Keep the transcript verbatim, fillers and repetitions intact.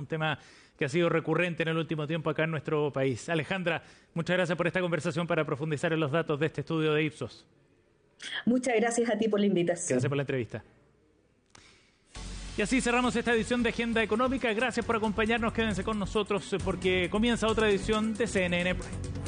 tema que ha sido recurrente en el último tiempo acá en nuestro país. Alejandra, muchas gracias por esta conversación para profundizar en los datos de este estudio de Ipsos. Muchas gracias a ti por la invitación. Gracias por la entrevista. Y así cerramos esta edición de Agenda Económica. Gracias por acompañarnos. Quédense con nosotros porque comienza otra edición de C N N Prime.